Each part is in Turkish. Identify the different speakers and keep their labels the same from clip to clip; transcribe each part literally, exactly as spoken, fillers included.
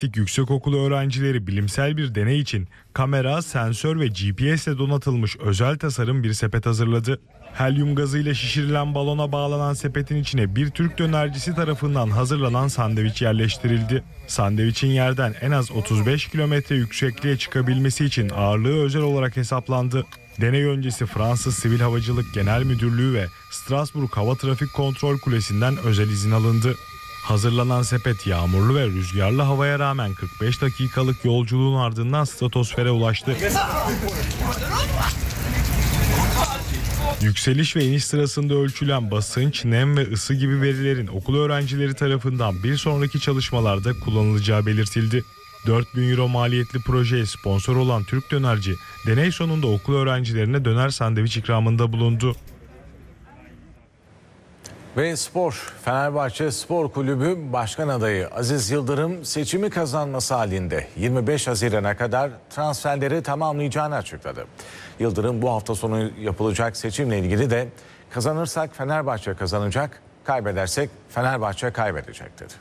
Speaker 1: Yüksekokulu öğrencileri bilimsel bir deney için kamera, sensör ve G P S ile donatılmış özel tasarım bir sepet hazırladı. Helyum gazıyla şişirilen balona bağlanan sepetin içine bir Türk dönercisi tarafından hazırlanan sandviç yerleştirildi. Sandviçin yerden en az otuz beş kilometre yüksekliğe çıkabilmesi için ağırlığı özel olarak hesaplandı. Deney öncesi Fransız Sivil Havacılık Genel Müdürlüğü ve Strasbourg Hava Trafik Kontrol Kulesi'nden özel izin alındı. Hazırlanan sepet yağmurlu ve rüzgarlı havaya rağmen kırk beş dakikalık yolculuğun ardından stratosfere ulaştı. Yükseliş ve iniş sırasında ölçülen basınç, nem ve ısı gibi verilerin okul öğrencileri tarafından bir sonraki çalışmalarda kullanılacağı belirtildi. dört bin euro maliyetli projeye sponsor olan Türk Dönerci, deney sonunda okul öğrencilerine döner sandviç ikramında bulundu.
Speaker 2: Ve spor, Fenerbahçe Spor Kulübü Başkan Adayı Aziz Yıldırım seçimi kazanması halinde yirmi beş Haziran'a kadar transferleri tamamlayacağını açıkladı. Yıldırım bu hafta sonu yapılacak seçimle ilgili de kazanırsak Fenerbahçe kazanacak, kaybedersek Fenerbahçe kaybedecek dedi.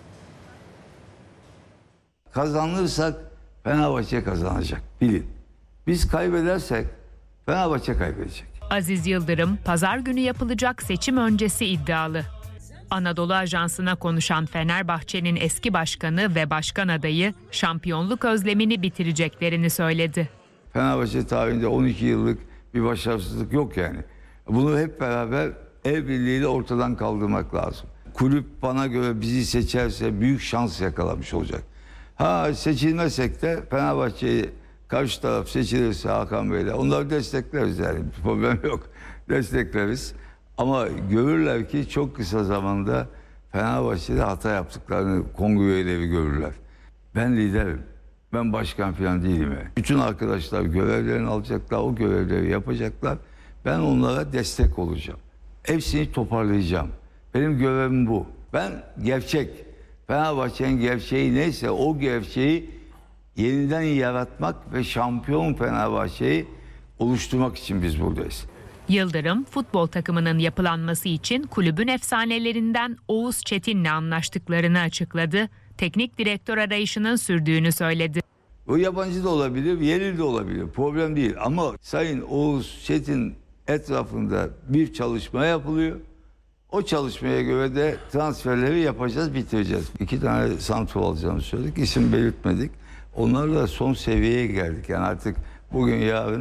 Speaker 3: Kazanırsak Fenerbahçe kazanacak, bilin. Biz kaybedersek Fenerbahçe kaybedecek.
Speaker 4: Aziz Yıldırım, pazar günü yapılacak seçim öncesi iddialı. Anadolu Ajansı'na konuşan Fenerbahçe'nin eski başkanı ve başkan adayı şampiyonluk özlemini bitireceklerini söyledi.
Speaker 3: Fenerbahçe tarihinde on iki yıllık bir başarısızlık yok yani. Bunu hep beraber el birliğiyle ortadan kaldırmak lazım. Kulüp bana göre bizi seçerse büyük şans yakalamış olacak. Ha seçilmesek de Fenerbahçe'yi karşı taraf seçilirse Hakan Bey'le onları destekleriz yani, problem yok, destekleriz. Ama görürler ki çok kısa zamanda Fenerbahçe'de hata yaptıklarını kongre üyeleri görürler. Ben liderim, ben başkan falan değilim. Yani. Bütün arkadaşlar görevlerini alacaklar, o görevleri yapacaklar. Ben onlara destek olacağım. Hepsini toparlayacağım. Benim görevim bu. Ben gerçek, Fenerbahçe'nin gerçeği neyse o gerçeği yeniden yaratmak ve şampiyon Fenerbahçe'yi oluşturmak için biz buradayız.
Speaker 4: Yıldırım, futbol takımının yapılanması için kulübün efsanelerinden Oğuz Çetin'le anlaştıklarını açıkladı. Teknik direktör arayışının sürdüğünü söyledi.
Speaker 3: O yabancı da olabilir, yerli de olabilir. Problem değil ama Sayın Oğuz Çetin etrafında bir çalışma yapılıyor. O çalışmaya göre de transferleri yapacağız, bitireceğiz. İki tane santrfor alacağımızı söyledik, isim belirtmedik. Onlarla son seviyeye geldik. Yani artık bugün yarın